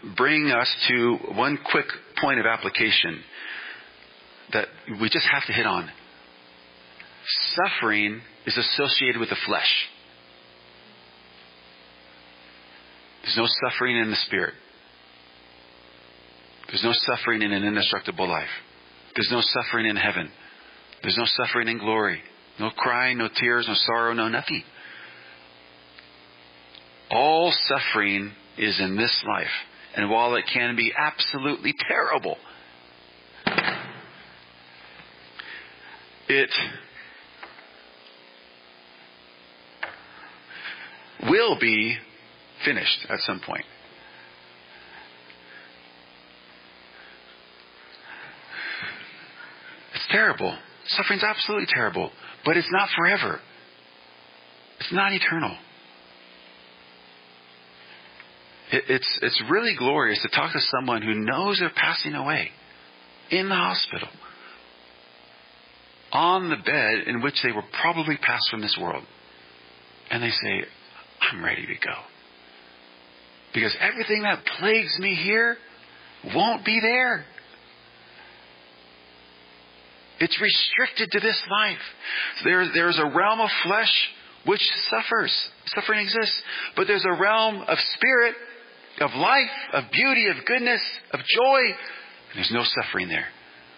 bring us to one quick point of application that we just have to hit on. Suffering is associated with the flesh. There's no suffering in the spirit. There's no suffering in an indestructible life. There's no suffering in heaven. There's no suffering in glory. No crying, no tears, no sorrow, no nothing. All suffering is in this life. And while it can be absolutely terrible, it will be finished at some point. It's terrible. Suffering's absolutely terrible. But it's not forever. It's not eternal. It's really glorious to talk to someone who knows they're passing away in the hospital, on the bed in which they were probably passed from this world. And they say, I'm ready to go. Because everything that plagues me here won't be there. It's restricted to this life. There's a realm of flesh which suffers. Suffering exists. But there's a realm of spirit, of life, of beauty, of goodness, of joy. And there's no suffering there.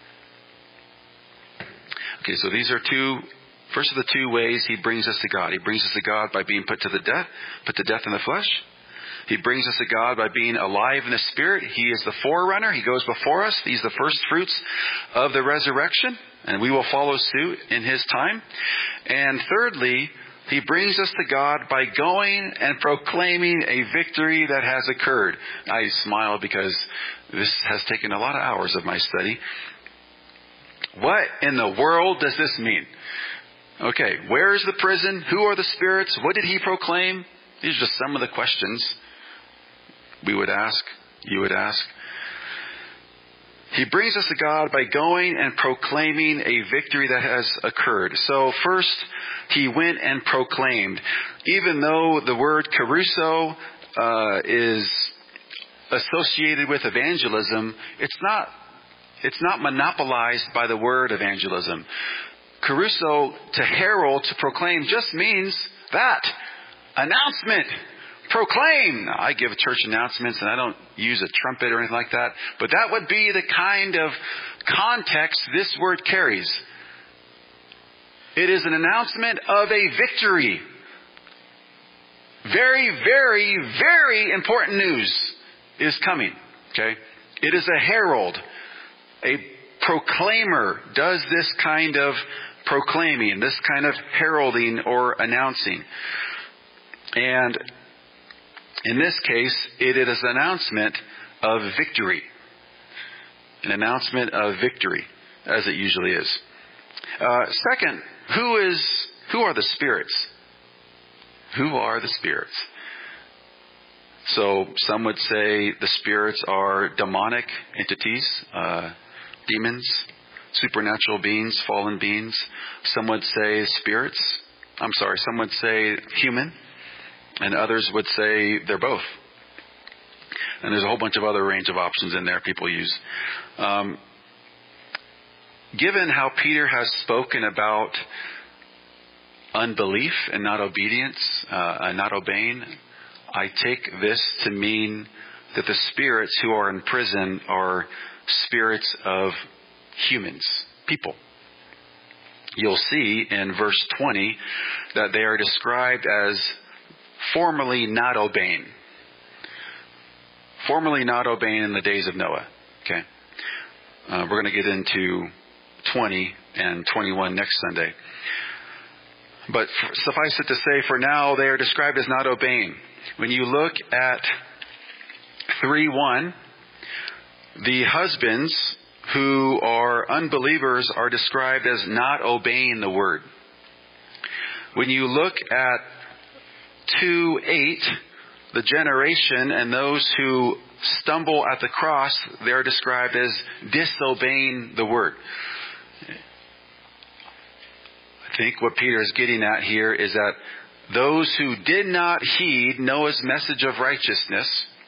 Okay, so these are first of the two ways he brings us to God. He brings us to God by being put to death in the flesh. He brings us to God by being alive in the Spirit. He is the forerunner. He goes before us. He's the first fruits of the resurrection. And we will follow suit in His time. And thirdly, He brings us to God by going and proclaiming a victory that has occurred. I smile because this has taken a lot of hours of my study. What in the world does this mean? Okay, where is the prison? Who are the spirits? What did He proclaim? These are just some of the questions we would ask, you would ask. He brings us to God by going and proclaiming a victory that has occurred. So first, He went and proclaimed. Even though the word kerusso is associated with evangelism, it's not monopolized by the word evangelism. Kerusso, to herald, to proclaim, just means that. Announcement. Proclaim. Now, I give church announcements and I don't use a trumpet or anything like that. But that would be the kind of context this word carries. It is an announcement of a victory. Very, very, very important news is coming. Okay? It is a herald. A proclaimer does this kind of proclaiming, this kind of heralding or announcing. And in this case, it is an announcement of victory. An announcement of victory, as it usually is. Second, who are the spirits? Who are the spirits? So some would say the spirits are demonic entities, demons, supernatural beings, fallen beings. Some would say some would say human. And others would say they're both. And there's a whole bunch of other range of options in there people use. Given how Peter has spoken about unbelief and not obedience, not obeying, I take this to mean that the spirits who are in prison are spirits of humans, people. You'll see in verse 20 that they are described as formerly not obeying. Formerly not obeying in the days of Noah. Okay. We're going to get into 20 and 21 next Sunday. But suffice it to say, for now, they are described as not obeying. When you look at 3:1, the husbands who are unbelievers are described as not obeying the word. When you look at 2:8, the generation and those who stumble at the cross, they're described as disobeying the word. I think what Peter is getting at here is that those who did not heed Noah's message of righteousness,